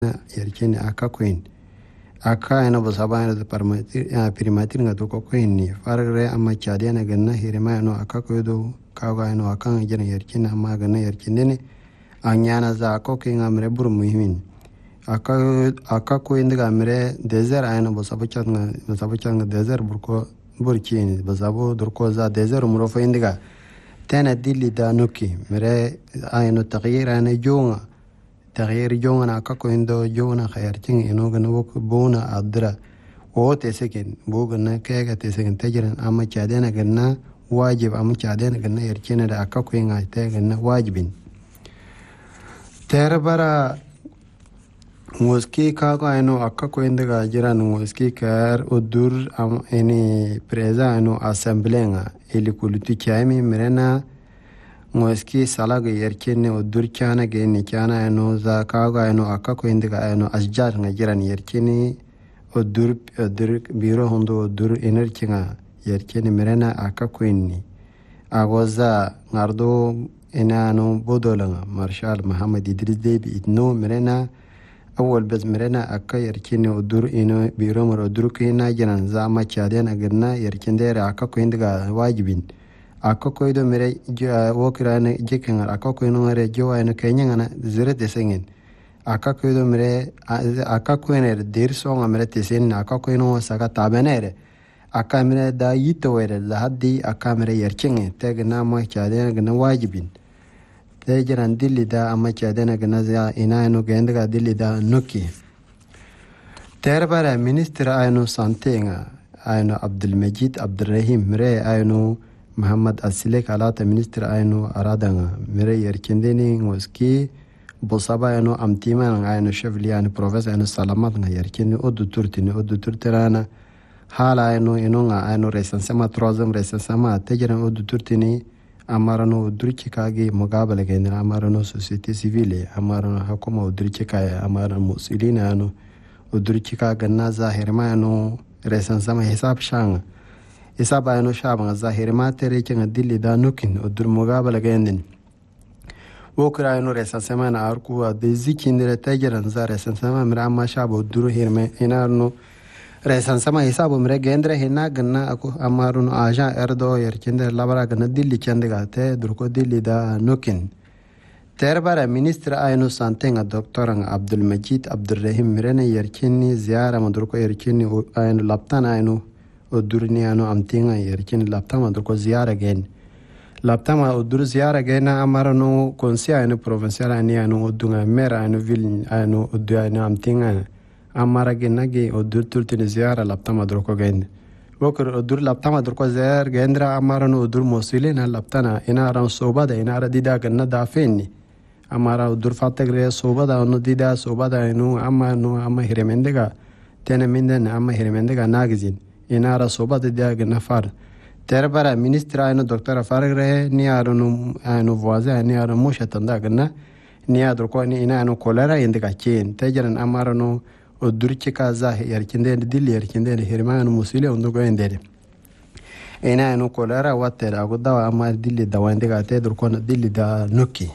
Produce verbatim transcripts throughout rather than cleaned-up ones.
yerkeni aka queen aka eno bosabana de parmati primatir nga to ko queen fargre amma chadiana ganna hirma eno aka ko do kaga eno aka jena yerkeni amma ganna yerkeni ne anyana za ko kinga mre bur muhimin aka aka ko inda mre desert eno bosabucha nga bosabucha nga desert burko burkini bosabo durko za desert muro fa indiga tana dilli da nuki mre eno taghyir ana jonga تغيير جونا كاكو إندو جونا خيارتين إنو غنو بونا أدرا وو تسكن بو غنا كيغا تسكن تجرن أما چادينا غنا واجب أما چادينا غنا يرچينا دا كاكو إنغا تغنا واجبين تربرا موسكي كاكو إنو أكاكو إندغا جران موسكي كار ودور أم إني بريزا إنو أسامبلينغا إلي كولتو چايمي مرنا moski salaga yerkenne odur chana geni chana eno za kaga eno akako indiga eno asjar nga jiran yerkene odur odur biro hondo odur energy nga yerkene merena akako inni agoza ngardo enano bodolanga marshal muhammad idris debi itno merena awol bez merena akka yerkene odur eno biro mar odur kina jiran za ma chadena ganna yerkende akako indiga wajibin akako ido mere wokirane jekenga akako ino mere jowa ino kenyanga zere tesengen akako ido mere akako ino dir songa mere tesen akako ino saka tabenere aka mere da yito were da haddi aka mere yerchenge tegna ma chadena gna wajibin tejeran dilli da amma chadena gna za ina ino gendaga dilli da nuki terbara minister ayno santenga ayno abdul majid abdurrahim mere ayno محمد أسلك على minister ayno aradanga mere yerkendeni ngoski bosaba ayno amtima ayno chevli ayno professor ayno salamat nga yerkendi odu turtini odu turterana hala ayno inonga ayno recensement troisième recensement tejeran odu turtini amarano udurki kage mugabala gendra amarano société civile amarano hakuma udurki kaya amarano musilina ayno udurki kaga na zahirma ayno recensement hisab shanga isaba eno shaba zahiri matere kenga dilli da nukin odur mugabala gendin wokra eno recensement arku de zikindire tajeran za recensement mira ma shaba odur hirme inarno recensement hisabu mira gendra hina ganna aku amaruno agent erdo yerkinde labara ganna dilli kendiga te durko dilli da nukin terbara ministre ayno santenga doktorang abdul majid abdurrahim mirene yerkini ziyara madurko yerkini ayno laptan ayno odurni ano amtinga yerkin laptama durko ziyara gen laptama odur ziyara gen amarano konsia ano provincial ani ano odunga mera ano ville ano odu ano amtinga amara genage odur turtini ziyara laptama durko gen wokor odur laptama durko ziyara gendra amarano odur mosilina laptana ina ran sobada ina radida ganna dafeni amara odur fategre sobada ono dida sobada ino amma no amma hiremendega tena minden amma hiremendega nagizin inara sobat dia gnafar terbara ministra ayno doctor fargre ni arunu ayno voisin ni arunu mushatanda gna ni adro ko ni ina no kolera indiga chen tejeran amarano odurchi kaza yerkinde dilli yerkinde hirmanu musile ondo go endere ina no kolera watera goda amar dilli dawa indiga te dur ko dilli da nuki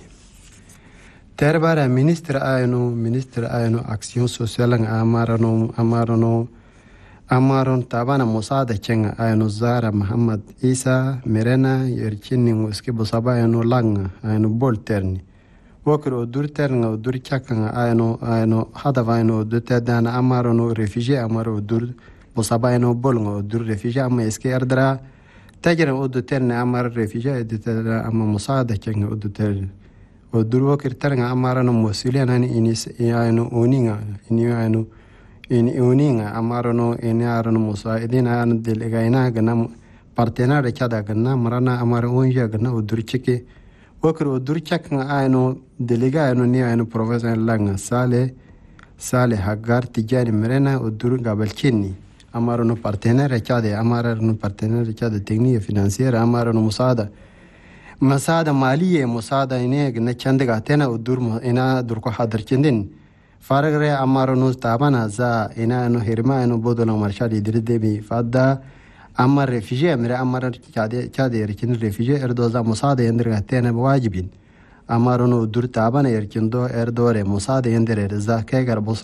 terbara ministra ayno ministra ayno action sociale amarano amarano amaron tabana musada chenga ayno zara muhammad isa merena yerchini ngoski bosaba ayno langa ayno bolterni wokro odur terna odur chakanga ayno ayno hadava ayno odur tedana amarono refugee amaro odur bosaba ayno bolngo odur refugee amma eski ardra tajra odur terna amar refugee editera amma musada chenga odur ter odur wokir terna amarano musilena ni inis ayno oninga ini ayno in uninga amarono in arono musa edina an delegayna gana partenaire chada gana marana amaro onja gana udurchike wokro udurchak nga ayno delega ayno ni ayno professor langa sale sale hagar tijani merena udur gabalchini amarono partenaire chada amarono partenaire chada technique financière amarono musada masada maliye musada ine gana chandaga tena udur ina durko hadarchindin faragre amarano tabana za ina no hirma no bodolo marshali dirdebi fadda amar refugee amre amar chade chade yerkin refugee erdoza musada yendirga tena wajibin amarano dur tabana yerkindo erdore musada yendire za kegar bos